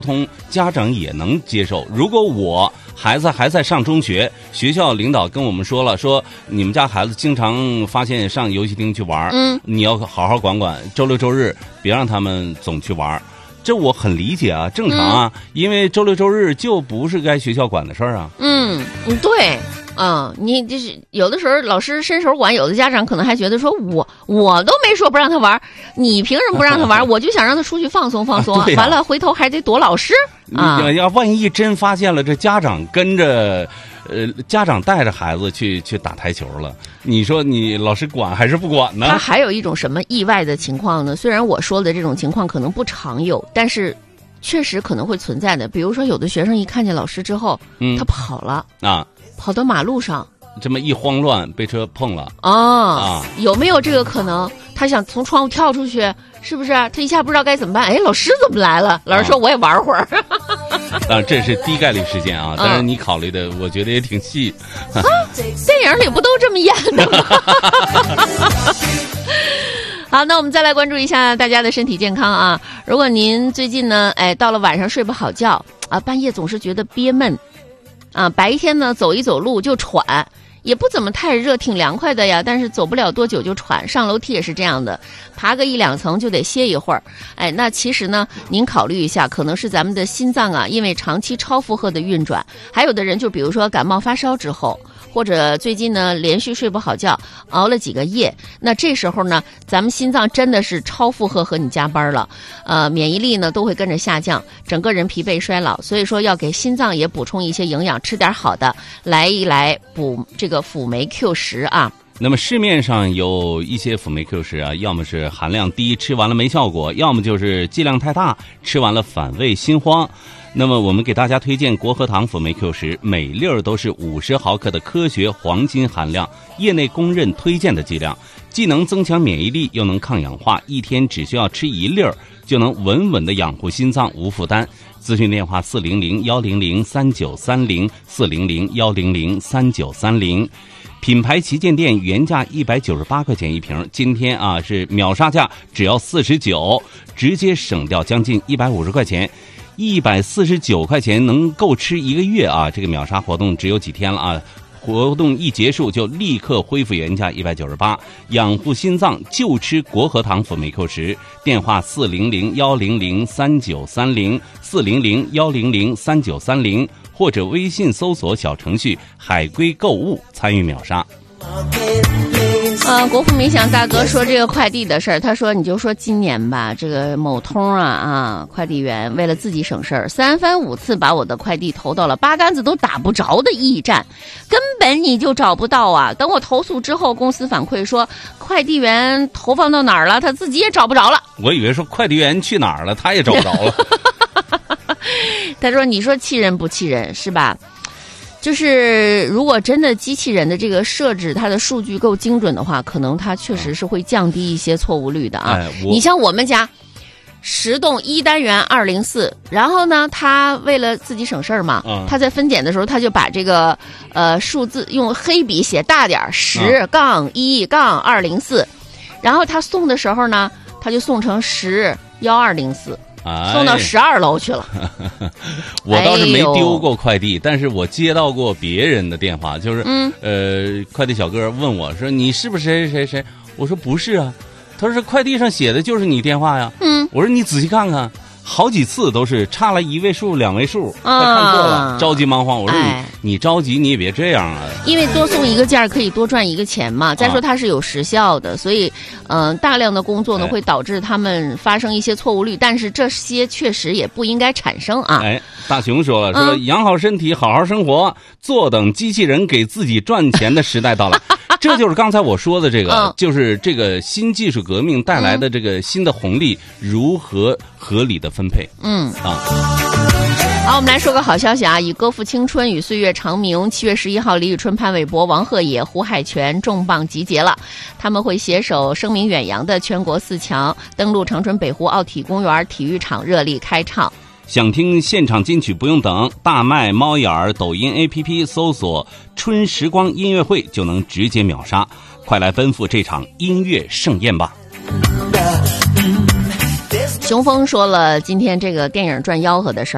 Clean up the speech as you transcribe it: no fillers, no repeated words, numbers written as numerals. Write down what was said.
通，家长也能接受。如果我孩子还在上中学，学校领导跟我们说了，说你们家孩子经常发现上游戏厅去玩，你要好好管管，周六周日别让他们总去玩。这我很理解啊，正常啊，因为周六周日就不是该学校管的事儿啊。 对。你就是有的时候老师伸手管，有的家长可能还觉得说我都没说不让他玩，你凭什么不让他玩？我就想让他出去放松放松，完了回头还得躲老师啊！ 要万一真发现了，这家长跟着，家长带着孩子去打台球了，你说你老师管还是不管呢？ 他还有一种什么意外的情况呢？虽然我说的这种情况可能不常有，但是确实可能会存在的。比如说，有的学生一看见老师之后，他跑了啊。跑到马路上， 这么一慌乱被车碰了有没有这个可能？他想从窗户跳出去，是不是？他一下不知道该怎么办。哎，老师怎么来了？老师说我也玩会儿。 这是低概率事件啊，但是你考虑的，我觉得也挺细。 电影里不都这么演的吗？好，那我们再来关注一下大家的身体健康啊。如果您最近呢，到了晚上睡不好觉啊，半夜总是觉得憋闷。白天呢走一走路就喘，也不怎么太热，挺凉快的呀，但是走不了多久就喘，上楼梯也是这样的，爬个1-2层就得歇一会儿。那其实呢，您考虑一下，可能是咱们的心脏啊，因为长期超负荷的运转，还有的人就比如说感冒发烧之后，或者最近呢连续睡不好觉，熬了几个夜，那这时候呢，咱们心脏真的是超负荷和你加班了，免疫力呢都会跟着下降，整个人疲惫衰老，所以说要给心脏也补充一些营养，吃点好的，来补这个辅酶 Q10啊。 那么市面上有一些辅酶 Q10啊，要么是含量低，吃完了没效果，要么就是剂量太大，吃完了反胃心慌。那么我们给大家推荐国和堂辅酶 Q10，每粒儿都是50毫克的科学黄金含量，业内公认推荐的剂量，既能增强免疫力，又能抗氧化，一天只需要吃1粒儿，就能稳稳的养护心脏，无负担。咨询电话400-100-3930，400-100-3930。品牌旗舰店原价198块钱一瓶，今天啊是秒杀价，只要49，直接省掉将近150块钱。149块钱能够吃1个月啊！这个秒杀活动只有几天了啊！活动一结束就立刻恢复原价198，养护心脏就吃国和堂辅酶 Q10，电话400-100-3930，400-100-3930，或者微信搜索小程序海龟购物参与秒杀。 国富民享大哥说这个快递的事儿，他说你就说今年吧，这个某通快递员为了自己省事儿，3番5次把我的快递投到了8竿子都打不着的驿站，根本你就找不到啊！等我投诉之后，公司反馈说快递员投放到哪儿了，他自己也找不着了。 我以为说快递员去哪儿了，他也找不着了。 他说你说气人不气人是吧？就是如果真的机器人的这个设置它的数据够精准的话，可能它确实是会降低一些错误率的啊。你像我们家10栋1单元204，然后呢他为了自己省事儿嘛，他在分拣的时候他就把这个数字用黑笔写大点10-1-204，然后他送的时候呢他就送成10-1204，送到12楼去了。 我倒是没丢过快递，但是我接到过别人的电话，就是快递小哥问我说你是不是谁谁谁？我说不是啊，他说快递上写的就是你电话呀。我说你仔细看看，好几次都是差了1位数2位数，快看错了，着急忙慌。我说你着急你也别这样啊， 因为多送一个件可以多赚1个钱嘛。再说它是有时效的，所以大量的工作呢会导致他们发生一些错误率，但是这些确实也不应该产生啊。 大熊说了，说养好身体，好好生活，坐等机器人给自己赚钱的时代到来。这就是刚才我说的这个，就是这个新技术革命带来的这个新的红利如何合理的分配。 好，我们来说个好消息啊！以歌赋青春与岁月长鸣，7月11号，李宇春、潘玮柏、王鹤野、胡海泉重磅集结了，他们会携手声名远扬的全国4强，登陆长春北湖奥体公园体育场热力开唱。 想听现场金曲不用等，大麦、猫眼儿、抖音 APP 搜索春时光音乐会就能直接秒杀，快来奔赴这场音乐盛宴吧。熊峰说了今天这个电影赚吆喝的事儿。